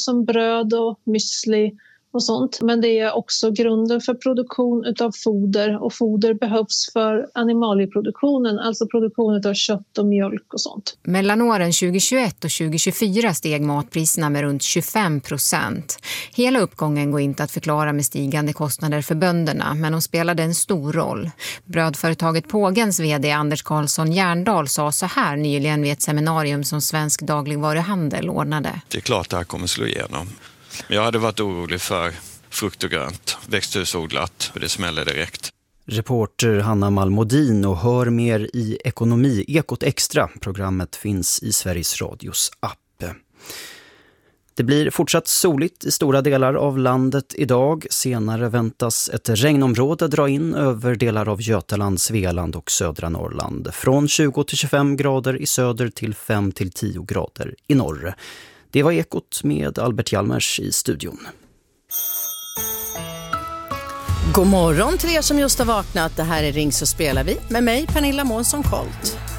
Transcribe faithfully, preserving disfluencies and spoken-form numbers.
som bröd och müsli och sånt. Men det är också grunden för produktion utav foder, och foder behövs för animalieproduktionen, alltså produktion av kött och mjölk och sånt. Mellan åren tjugohundratjugoett och tjugohundratjugofyra steg matpriserna med runt tjugofem procent. Hela uppgången går inte att förklara med stigande kostnader för bönderna, men de spelade en stor roll. Brödföretaget Pågens vd Anders Karlsson Järndal sa så här nyligen vid ett seminarium som Svensk dagligvaruhandel ordnade. Det är klart att det här kommer slå igenom. Jag hade varit orolig för frukt och grönt, växthusodlat, för det smäller direkt. Reporter Hanna Malmodin, och hör mer i Ekonomi Ekot Extra. Programmet finns i Sveriges Radios app. Det blir fortsatt soligt i stora delar av landet idag. Senare väntas ett regnområde dra in över delar av Götaland, Svealand och södra Norrland. Från tjugo till tjugofem grader i söder till fem till tio grader i norr. Det var Ekot med Albert Hjalmers i studion. God morgon till er som just har vaknat. Det här är Ring så spelar vi med mig, Pernilla Månsson Colt.